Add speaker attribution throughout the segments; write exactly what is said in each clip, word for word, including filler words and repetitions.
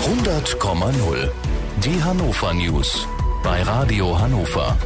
Speaker 1: hundert Komma null. Die Hannover News bei Radio Hannover.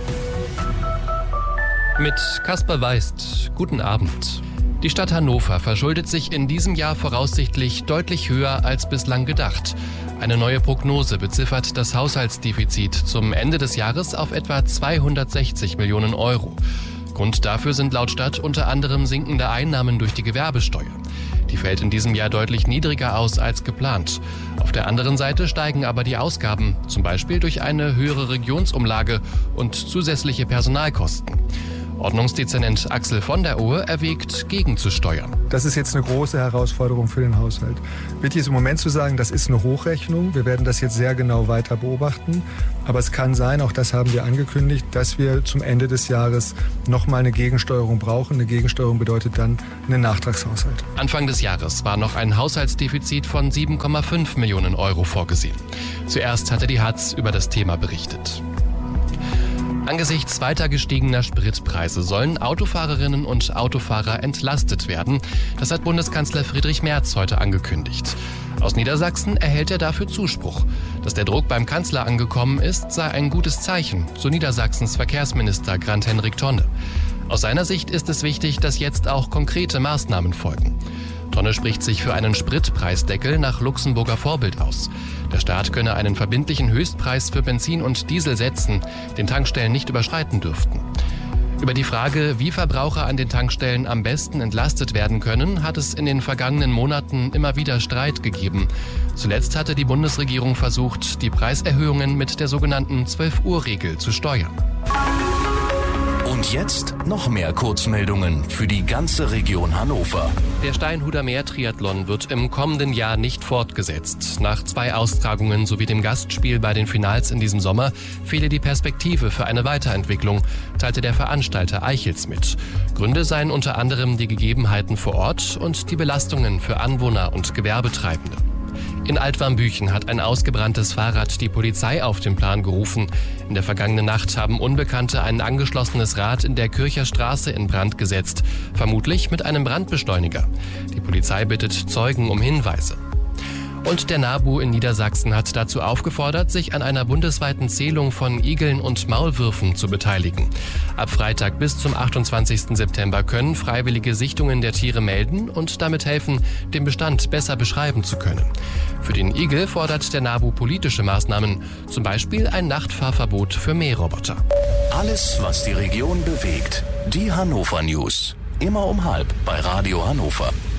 Speaker 2: Mit Kasper Weist, guten Abend. Die Stadt Hannover verschuldet sich in diesem Jahr voraussichtlich deutlich höher als bislang gedacht. Eine neue Prognose beziffert das Haushaltsdefizit zum Ende des Jahres auf etwa zweihundertsechzig Millionen Euro. Grund dafür sind laut Stadt unter anderem sinkende Einnahmen durch die Gewerbesteuer. Die fällt in diesem Jahr deutlich niedriger aus als geplant. Auf der anderen Seite steigen aber die Ausgaben, zum Beispiel durch eine höhere Regionsumlage und zusätzliche Personalkosten. Ordnungsdezernent Axel von der Ohe erwägt, gegenzusteuern.
Speaker 3: Das ist jetzt eine große Herausforderung für den Haushalt. Wichtig ist im Moment zu sagen, das ist eine Hochrechnung. Wir werden das jetzt sehr genau weiter beobachten. Aber es kann sein, auch das haben wir angekündigt, dass wir zum Ende des Jahres nochmal eine Gegensteuerung brauchen. Eine Gegensteuerung bedeutet dann einen Nachtragshaushalt.
Speaker 2: Anfang des Jahres war noch ein Haushaltsdefizit von sieben Komma fünf Millionen Euro vorgesehen. Zuerst hatte die Hatz über das Thema berichtet. Angesichts weiter gestiegener Spritpreise sollen Autofahrerinnen und Autofahrer entlastet werden. Das hat Bundeskanzler Friedrich Merz heute angekündigt. Aus Niedersachsen erhält er dafür Zuspruch. Dass der Druck beim Kanzler angekommen ist, sei ein gutes Zeichen, so Niedersachsens Verkehrsminister Grant-Henrik Tonne. Aus seiner Sicht ist es wichtig, dass jetzt auch konkrete Maßnahmen folgen. Tonne spricht sich für einen Spritpreisdeckel nach Luxemburger Vorbild aus. Der Staat könne einen verbindlichen Höchstpreis für Benzin und Diesel setzen, den Tankstellen nicht überschreiten dürften. Über die Frage, wie Verbraucher an den Tankstellen am besten entlastet werden können, hat es in den vergangenen Monaten immer wieder Streit gegeben. Zuletzt hatte die Bundesregierung versucht, die Preiserhöhungen mit der sogenannten zwölf-Uhr-Regel zu steuern.
Speaker 1: Und jetzt noch mehr Kurzmeldungen für die ganze Region Hannover.
Speaker 2: Der Steinhuder Meer-Triathlon wird im kommenden Jahr nicht fortgesetzt. Nach zwei Austragungen sowie dem Gastspiel bei den Finals in diesem Sommer fehle die Perspektive für eine Weiterentwicklung, teilte der Veranstalter Eichels mit. Gründe seien unter anderem die Gegebenheiten vor Ort und die Belastungen für Anwohner und Gewerbetreibende. In Altwarmbüchen hat ein ausgebranntes Fahrrad die Polizei auf den Plan gerufen. In der vergangenen Nacht haben Unbekannte ein angeschlossenes Rad in der Kircher Straße in Brand gesetzt, vermutlich mit einem Brandbeschleuniger. Die Polizei bittet Zeugen um Hinweise. Und der NABU in Niedersachsen hat dazu aufgefordert, sich an einer bundesweiten Zählung von Igeln und Maulwürfen zu beteiligen. Ab Freitag bis zum achtundzwanzigsten September können Freiwillige Sichtungen der Tiere melden und damit helfen, den Bestand besser beschreiben zu können. Für den Igel fordert der NABU politische Maßnahmen, zum Beispiel ein Nachtfahrverbot für Mähroboter.
Speaker 1: Alles, was die Region bewegt. Die Hannover News. Immer um halb bei Radio Hannover.